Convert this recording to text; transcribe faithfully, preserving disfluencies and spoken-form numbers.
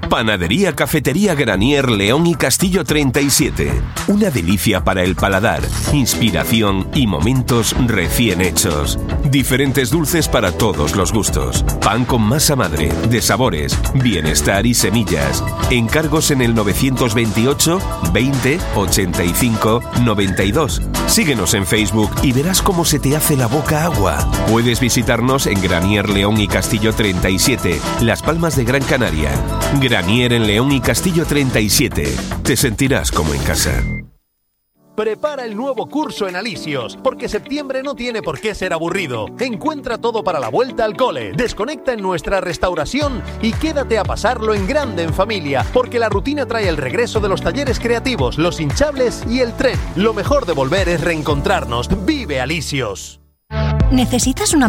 Panadería Cafetería Granier León y Castillo treinta y siete. Una delicia para el paladar, inspiración y momentos recién hechos. Diferentes dulces para todos los gustos. Pan con masa madre, de sabores, bienestar y semillas. Encargos en el novecientos veintiocho, veinte, ochenta y cinco, noventa y dos. Síguenos en Facebook y verás cómo se te hace la boca agua. Puedes visitarnos en Granier León y Castillo treinta y siete, Las Palmas de Gran Canaria. Granier en León y Castillo treinta y siete. Te sentirás como en casa. Prepara el nuevo curso en Alisios, porque septiembre no tiene por qué ser aburrido. Encuentra todo para la vuelta al cole, desconecta en nuestra restauración y quédate a pasarlo en grande en familia, porque la rutina trae el regreso de los talleres creativos, los hinchables y el tren. Lo mejor de volver es reencontrarnos. ¡Vive Alisios! ¿Necesitas una